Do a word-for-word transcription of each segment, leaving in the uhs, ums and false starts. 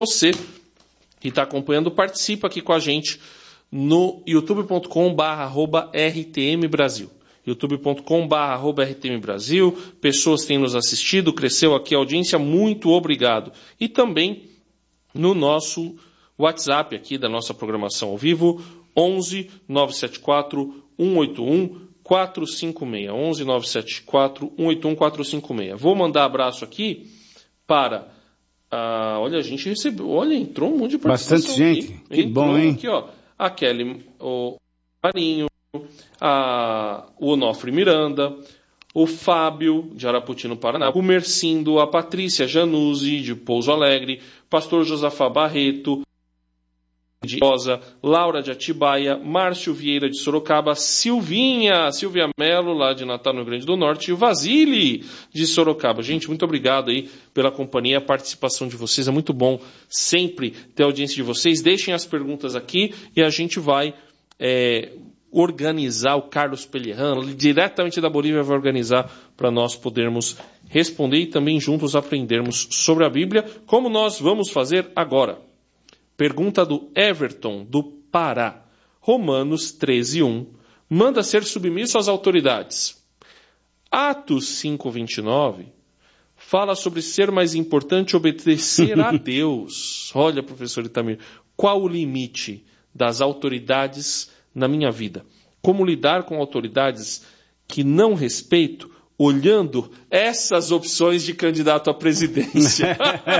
você que está acompanhando, participa aqui com a gente no youtube ponto com barra arroba R T M Brasil. youtube ponto com barra arroba R T M Brasil. Pessoas têm nos assistido, cresceu aqui a audiência, muito obrigado. E também no nosso WhatsApp aqui da nossa programação ao vivo, onze nove sete quatro um oito um quatro cinco seis. onze nove sete quatro um oito um quatro cinco seis. Vou mandar abraço aqui para... Ah, olha, a gente recebeu... Olha, entrou um monte de participação. Bastante gente. Aqui. Que entrou bom, hein? Aqui, ó, a Kelly, o Marinho, a, o Onofre Miranda, o Fábio, de Araputi, no Paraná, o Mercindo, a Patrícia Januzzi, de Pouso Alegre, pastor Josafá Barreto, de Rosa, Laura de Atibaia, Márcio Vieira de Sorocaba, Silvinha, Silvia Melo, lá de Natal, no Rio Grande do Norte, e o Vasile de Sorocaba. Gente, muito obrigado aí pela companhia, a participação de vocês. É muito bom sempre ter a audiência de vocês. Deixem as perguntas aqui e a gente vai é, organizar. O Carlos Pellerano, diretamente da Bolívia, vai organizar para nós podermos responder e também juntos aprendermos sobre a Bíblia, como nós vamos fazer agora. Pergunta do Everton, do Pará. Romanos treze, um. Manda ser submisso às autoridades. Atos cinco, vinte e nove. Fala sobre ser mais importante obedecer a Deus. Olha, professor Itamir, qual o limite das autoridades na minha vida? Como lidar com autoridades que não respeito, olhando essas opções de candidato à presidência?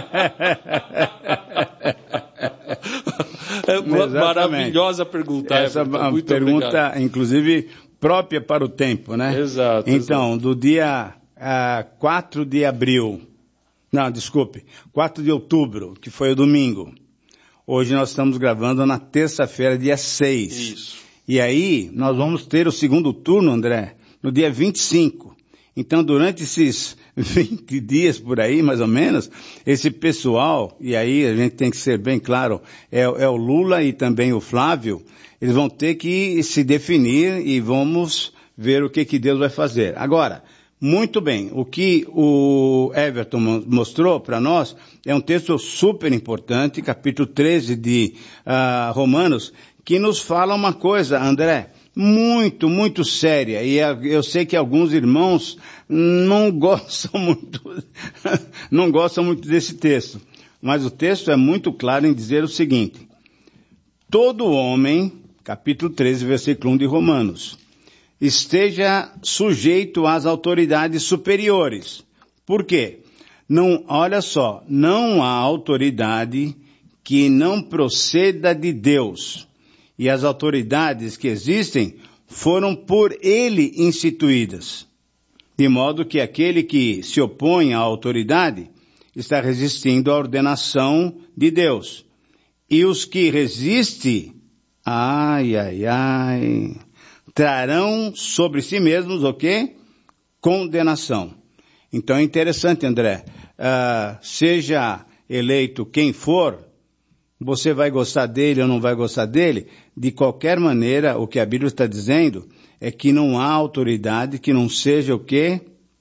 É uma maravilhosa pergunta. Essa é uma pergunta, obrigado. Inclusive, própria para o tempo, né? Exato. Então, exato. do dia uh, quatro de abril, não, desculpe, quatro de outubro, que foi o domingo. Hoje nós estamos gravando na terça-feira, dia seis. Isso. E aí, nós vamos ter o segundo turno, André, no dia vinte e cinco. Então, durante esses vinte dias por aí, mais ou menos, esse pessoal, e aí a gente tem que ser bem claro, é, é o Lula e também o Flávio, eles vão ter que se definir e vamos ver o que, que Deus vai fazer. Agora, muito bem, o que o Everton mostrou para nós é um texto super importante, capítulo treze de uh, Romanos, que nos fala uma coisa, André, muito, muito séria, e eu sei que alguns irmãos não gostam muito, não gostam muito desse texto, mas o texto é muito claro em dizer o seguinte: todo homem, capítulo treze, versículo um de Romanos, esteja sujeito às autoridades superiores. Por quê? Não, olha só, não há autoridade que não proceda de Deus. E as autoridades que existem foram por ele instituídas. De modo que aquele que se opõe à autoridade está resistindo à ordenação de Deus. E os que resistem, ai, ai, ai, trarão sobre si mesmos o quê? Condenação. Então é interessante, André, uh, seja eleito quem for, você vai gostar dele ou não vai gostar dele, de qualquer maneira, o que a Bíblia está dizendo é que não há autoridade que não seja o quê?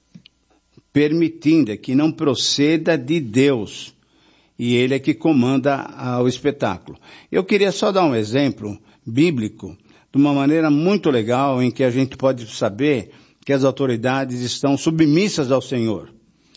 Permitindo, que não proceda de Deus. E ele é que comanda o espetáculo. Eu queria só dar um exemplo bíblico, de uma maneira muito legal, em que a gente pode saber que as autoridades estão submissas ao Senhor.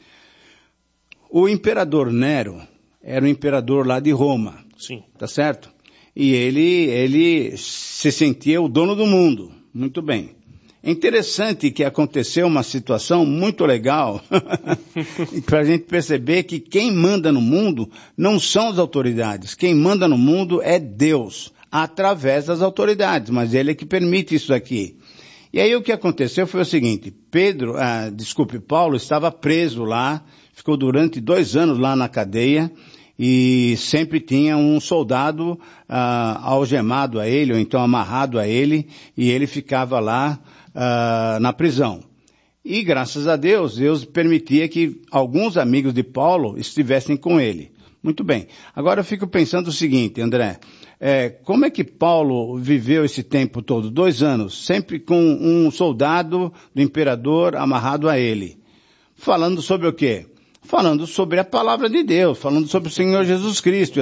O imperador Nero era o imperador lá de Roma. Sim. Tá certo? E ele, ele se sentia o dono do mundo. Muito bem. É interessante que aconteceu uma situação muito legal para a gente perceber que quem manda no mundo não são as autoridades. Quem manda no mundo é Deus, através das autoridades, mas ele é que permite isso aqui. E aí o que aconteceu foi o seguinte: Pedro, ah, desculpe, Paulo estava preso lá, ficou durante dois anos lá na cadeia, e sempre tinha um soldado ah, algemado a ele, ou então amarrado a ele, e ele ficava lá ah, na prisão. E graças a Deus, Deus permitia que alguns amigos de Paulo estivessem com ele. Muito bem. Agora eu fico pensando o seguinte, André, é, como é que Paulo viveu esse tempo todo? Dois anos, sempre com um soldado do imperador amarrado a ele. Falando sobre o quê? falando sobre a palavra de Deus, falando sobre o Senhor Jesus Cristo.